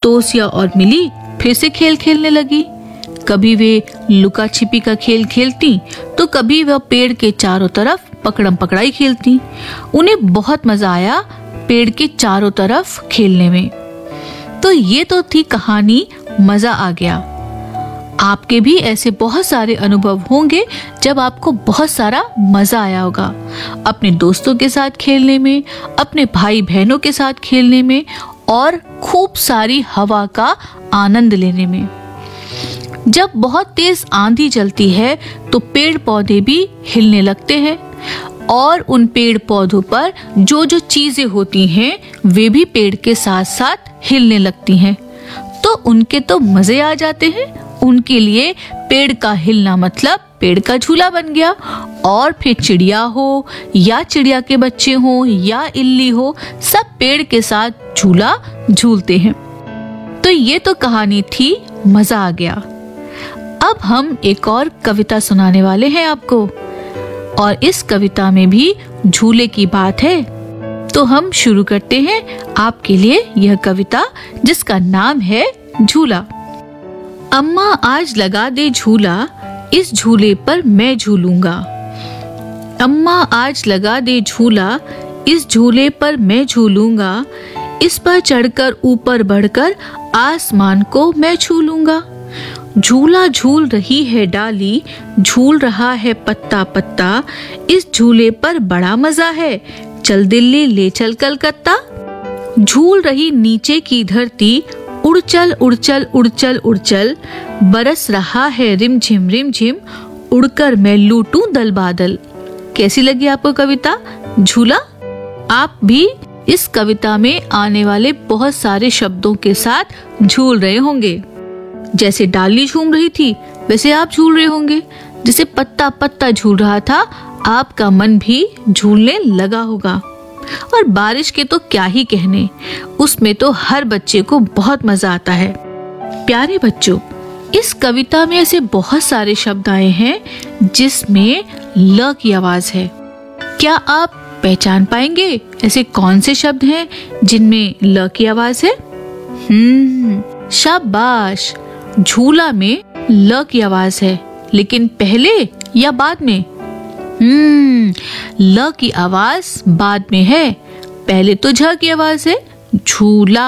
तोसिया और मिली फिर से खेल खेलने लगी। कभी वे लुका छिपी का खेल खेलती तो कभी वह पेड़ के चारों तरफ पकड़म पकड़ाई खेलती। उन्हें बहुत मजा आया पेड़ के चारों तरफ खेलने में। तो ये तो थी कहानी मजा आ गया। आपके भी ऐसे बहुत सारे अनुभव होंगे जब आपको बहुत सारा मजा आया होगा अपने दोस्तों के साथ खेलने में, अपने भाई बहनों के साथ खेलने में और खूब सारी हवा का आनंद लेने में। जब बहुत तेज आंधी चलती है तो पेड़ पौधे भी हिलने लगते हैं और उन पेड़ पौधों पर जो जो चीजें होती हैं वे भी पेड़ के साथ साथ हिलने लगती हैं। तो उनके तो मजे आ जाते हैं। उनके लिए पेड़ का हिलना मतलब पेड़ का झूला बन गया। और फिर चिड़िया हो या चिड़िया के बच्चे हो या इल्ली हो, सब पेड़ के साथ झूला झूलते हैं। तो ये तो कहानी थी मजा आ गया। अब हम एक और कविता सुनाने वाले हैं आपको, और इस कविता में भी झूले की बात है। तो हम शुरू करते हैं आपके लिए यह कविता जिसका नाम है झूला। अम्मा आज लगा दे झूला, इस झूले पर मैं झूलूंगा। अम्मा आज लगा दे झूला, इस झूले पर मैं झूलूंगा। इस पर चढ़कर ऊपर बढ़कर आसमान को मैं छू लूंगा। झूला झूल रही है डाली, झूल रहा है पत्ता पत्ता। इस झूले पर बड़ा मजा है, चल दिल्ली ले चल कलकत्ता। झूल रही नीचे की धरती, उड़ चल उड़ चल उड़ चल उड़ चल। बरस रहा है रिमझिम रिमझिम, उड़कर मैं लूटूं दल बादल। कैसी लगी आपको कविता झूला? आप भी इस कविता में आने वाले बहुत सारे शब्दों के साथ झूल रहे होंगे। जैसे डाली झूम रही थी वैसे आप झूल रहे होंगे। जैसे पत्ता पत्ता झूल रहा था आपका मन भी झूलने लगा होगा। और बारिश के तो क्या ही कहने, उसमें तो हर बच्चे को बहुत मजा आता है। प्यारे बच्चों, इस कविता में ऐसे बहुत सारे शब्द आए हैं जिसमें ल की आवाज है। क्या आप पहचान पाएंगे ऐसे कौन से शब्द हैं जिनमें ल की आवाज है? शाबाश, झूला में ल की आवाज है, लेकिन पहले या बाद में? ल की आवाज बाद में है, पहले तो झ की आवाज है झूला।